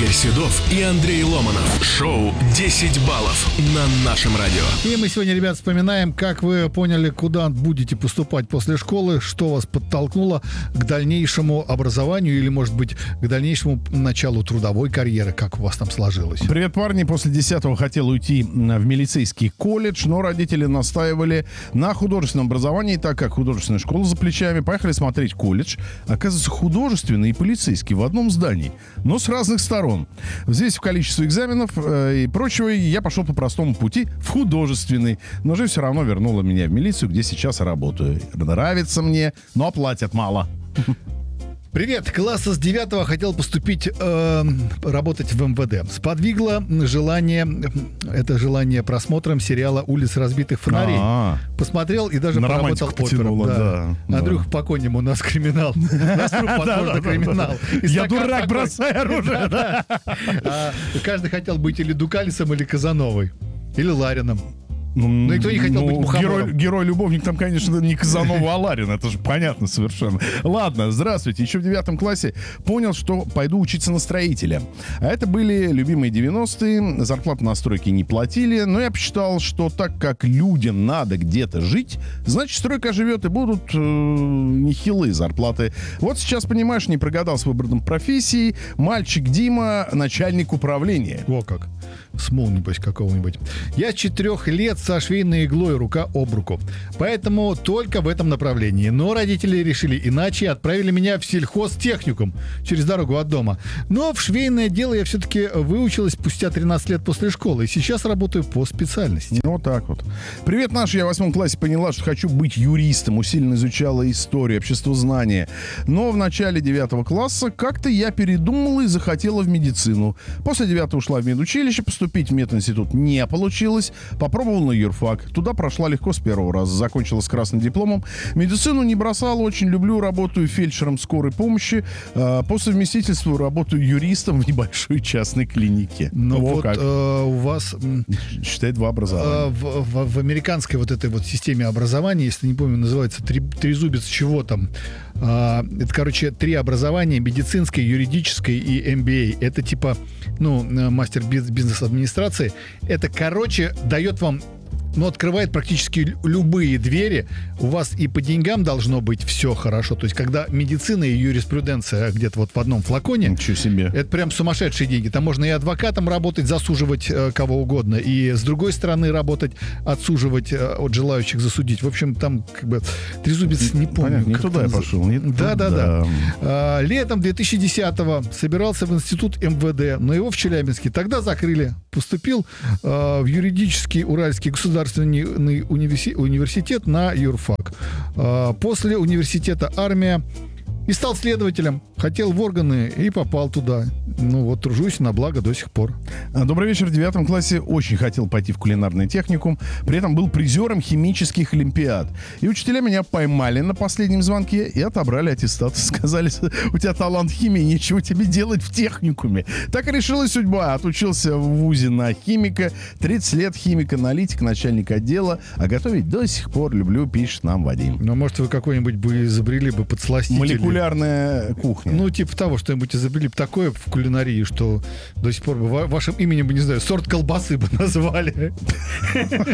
Игорь Седов и Андрей Ломанов. Шоу «10 баллов» на нашем радио. И мы сегодня, ребят, вспоминаем, как вы поняли, куда будете поступать после школы, что вас подтолкнуло к дальнейшему образованию или, может быть, к дальнейшему началу трудовой карьеры, как у вас там сложилось. Привет, парни. После 10-го хотел уйти в милицейский колледж, но родители настаивали на художественном образовании, так как художественная школа за плечами. Поехали смотреть колледж. Оказывается, художественный и полицейский в одном здании, но с разных сторон. Здесь в количестве экзаменов и прочего я пошел по простому пути в художественный. Но жизнь все равно вернула меня в милицию, где сейчас работаю. Нравится мне, но платят мало. Привет! Класса с 9 хотел поступить работать в МВД. Сподвигло желание просмотром сериала «Улиц разбитых фонарей». Посмотрел и даже поработал опером. Да. Андрюх, по коням у нас криминал. Нас труп похож на криминал. Я дурак, бросай оружие. Каждый хотел быть или Дукалисом, или Казановой. Или Ларином. Но никто не хотел быть Мухомором. Герой-любовник там, конечно, не Казанова, а Ларин. Это же понятно совершенно. Ладно, здравствуйте. Еще в 9 классе понял, что пойду учиться на строителя. А это были любимые 90-е. Зарплату на стройке не платили. Но я посчитал, что так как людям надо где-то жить, значит, стройка живет и будут нехилые зарплаты. Вот сейчас, понимаешь, не прогадал с выбором профессии. Мальчик Дима, начальник управления. О, как. СМУ, небось, какого-нибудь. Я с 4 лет со швейной иглой рука об руку. Поэтому только в этом направлении. Но родители решили иначе и отправили меня в сельхозтехникум через дорогу от дома. Но в швейное дело я все-таки выучилась спустя 13 лет после школы. И сейчас работаю по специальности. Вот так вот. Привет, Наша. Я в 8 классе поняла, что хочу быть юристом. Усиленно изучала историю, обществознание. Но в начале 9 класса как-то я передумала и захотела в медицину. После 9 ушла в медучилище. Поступить в мединститут не получилось. Попробовал на юрфак. Туда прошла легко с первого раза. Закончила с красным дипломом. Медицину не бросала. Очень люблю. Работаю фельдшером скорой помощи. По совместительству работаю юристом в небольшой частной клинике. Ну вот у вас... Считай, 2 образования. В американской вот этой вот системе образования, если не помню, называется трезубец чего там. Это, короче, 3 образования: медицинское, юридическое и MBA. Это типа, мастер бизнес-администрации. Это, короче, дает вам, открывает практически любые двери. У вас и по деньгам должно быть все хорошо. То есть, когда медицина и юриспруденция где-то вот в одном флаконе, ничего себе. Это прям сумасшедшие деньги. Там можно и адвокатом работать, засуживать кого угодно, и с другой стороны работать, отсуживать от желающих засудить. В общем, там как бы трезубец, не помню. Понятно, не туда я пошел. Да. Летом 2010-го собирался в институт МВД, но его в Челябинске тогда закрыли. Поступил в юридический Уральский государственный университет на юрфак. После университета армия. И стал следователем. Хотел в органы и попал туда. Тружусь на благо до сих пор. Добрый вечер. В 9 классе очень хотел пойти в кулинарный техникум. При этом был призером химических олимпиад. И учителя меня поймали на последнем звонке и отобрали аттестат. Сказали: у тебя талант химии, нечего тебе делать в техникуме. Так и решилась судьба. Отучился в вузе на химика. 30 лет химик-аналитик, начальник отдела. А готовить до сих пор люблю, пишет нам Вадим. Может, вы какой-нибудь бы изобрели бы подсластитель? Молекулярная кухня. Типа того, что-нибудь изобрели бы такое в кулинарии, что до сих пор бы вашим именем, не знаю, сорт колбасы бы назвали.